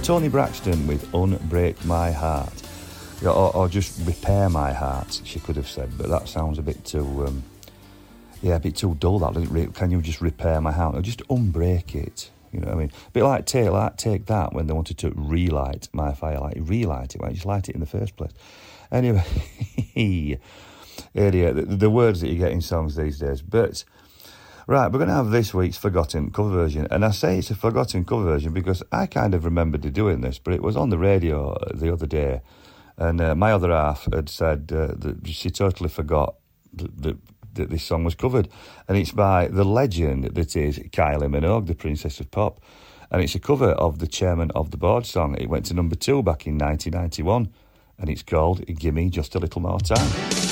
Tony Braxton with Unbreak My Heart. Yeah, or just Repair My Heart, she could have said, but that sounds a bit too, a bit too dull, that, doesn't it? Can you just repair my heart? Or just unbreak it, you know what I mean? A bit like Take That, when they wanted to relight my fire, like relight it, why just light it in the first place? Anyway, the words that you get in songs these days, but... Right, we're going to have this week's Forgotten cover version. And I say it's a forgotten cover version because I kind of remembered doing this, but it was on the radio the other day. And my other half had said that she totally forgot that this song was covered. And it's by the legend that is Kylie Minogue, the Princess of Pop. And it's a cover of the Chairman of the Board song. It went to number 2 back in 1991. And it's called Gimme Just a Little More Time.